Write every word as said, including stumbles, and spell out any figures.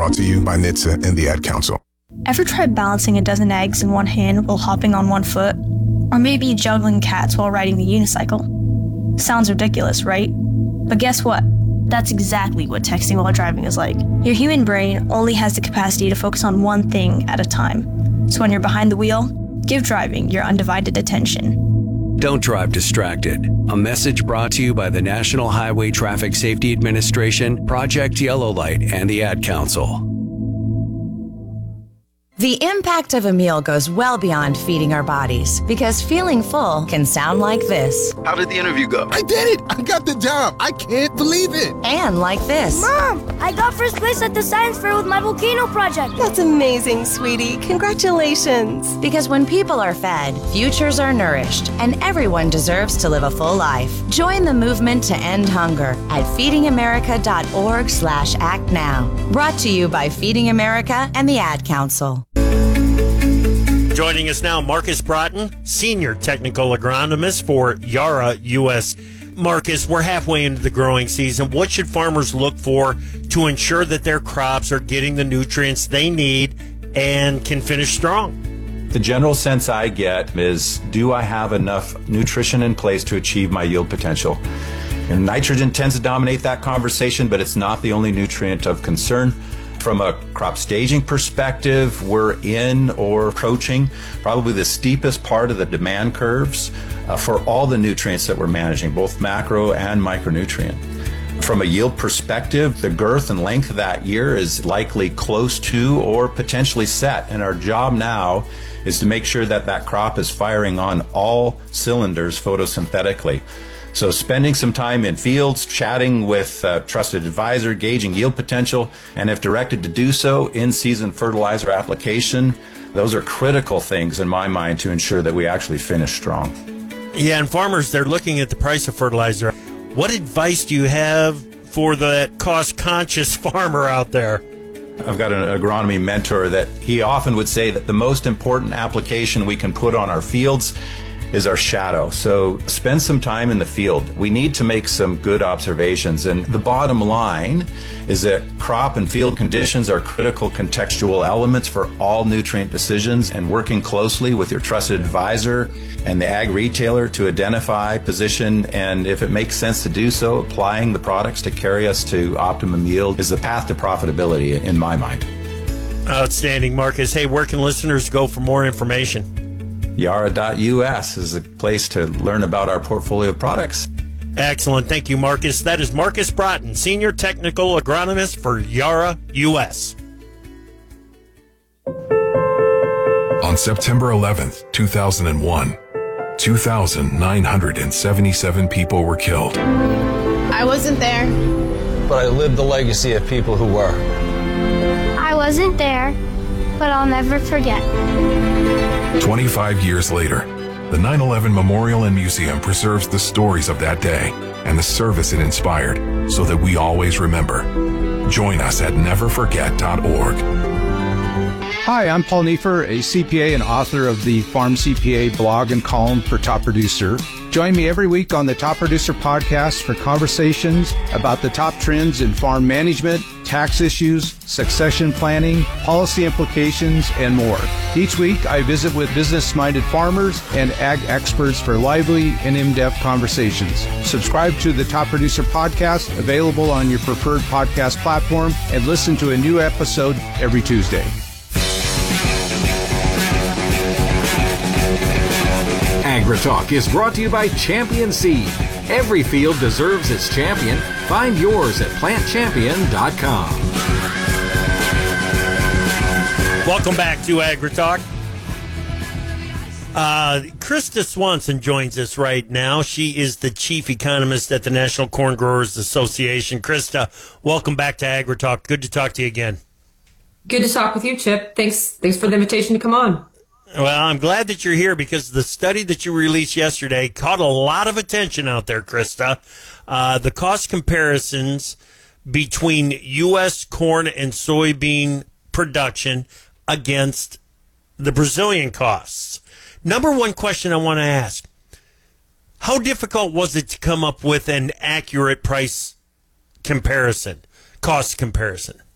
brought to you by N H T S A and the Ad Council. Ever tried balancing a dozen eggs in one hand while hopping on one foot? Or maybe juggling cats while riding the unicycle? Sounds ridiculous, right? But guess what? That's exactly what texting while driving is like. Your human brain only has the capacity to focus on one thing at a time. So when you're behind the wheel, give driving your undivided attention. Don't drive distracted. A message brought to you by the National Highway Traffic Safety Administration, Project Yellow Light, and the Ad Council. The impact of a meal goes well beyond feeding our bodies, because feeling full can sound like this. How did the interview go? I did it! I got the job! I can't believe it! And like this. Mom, I got first place at the science fair with my volcano project. That's amazing, sweetie. Congratulations. Because when people are fed, futures are nourished, and everyone deserves to live a full life. Join the movement to end hunger at feedingamerica.org slash act now. Brought to you by Feeding America and the Ad Council. Joining us now, Marcus Broughton, Senior Technical Agronomist for Yara U S. Marcus, we're halfway into the growing season. What should farmers look for to ensure that their crops are getting the nutrients they need and can finish strong? The general sense I get is, do I have enough nutrition in place to achieve my yield potential? And nitrogen tends to dominate that conversation, but it's not the only nutrient of concern. From a crop staging perspective, we're in or approaching probably the steepest part of the demand curves uh, for all the nutrients that we're managing, both macro and micronutrient. From a yield perspective, the girth and length of that year is likely close to or potentially set, and our job now is to make sure that that crop is firing on all cylinders photosynthetically. So spending some time in fields, chatting with a trusted advisor, gauging yield potential, and if directed to do so, in-season fertilizer application, those are critical things in my mind to ensure that we actually finish strong. Yeah, and farmers, they're looking at the price of fertilizer. What advice do you have for the cost-conscious farmer out there? I've got an agronomy mentor that he often would say that the most important application we can put on our fields is our shadow. So spend some time in the field. We need to make some good observations. And the bottom line is that crop and field conditions are critical contextual elements for all nutrient decisions, and working closely with your trusted advisor and the ag retailer to identify, position, and if it makes sense to do so, applying the products to carry us to optimum yield is the path to profitability in my mind. Outstanding, Marcus. Hey, where can listeners go for more information? Yara dot U S is a place to learn about our portfolio of products. Excellent. Thank you, Marcus. That is Marcus Broughton, Senior Technical Agronomist for Yara U S. On September eleventh, two thousand one, two thousand nine hundred seventy-seven people were killed. I wasn't there, but I lived the legacy of people who were. I wasn't there, but I'll never forget. twenty-five years later, the nine eleven Memorial and Museum preserves the stories of that day and the service it inspired so that we always remember. Join us at never forget dot org. Hi, I'm Paul Neiffer, a C P A and author of the Farm C P A blog and column for Top Producer. Join me every week on the Top Producer podcast for conversations about the top trends in farm management, tax issues, succession planning, policy implications, and more. Each week, I visit with business-minded farmers and ag experts for lively and in-depth conversations. Subscribe to the Top Producer podcast, available on your preferred podcast platform, and listen to a new episode every Tuesday. AgriTalk is brought to you by Champion Seed. Every field deserves its champion. Find yours at plant champion dot com. Welcome back to AgriTalk. Uh, Krista Swanson joins us right now. She is the chief economist at the National Corn Growers Association. Krista, welcome back to AgriTalk. Good to talk to you again. Good to talk with you, Chip. Thanks, thanks for the invitation to come on. Well, I'm glad that you're here because the study that you released yesterday caught a lot of attention out there, Krista. Uh, the cost comparisons between U S corn and soybean production against the Brazilian costs. Number one question I want to ask, how difficult was it to come up with an accurate price comparison, cost comparison?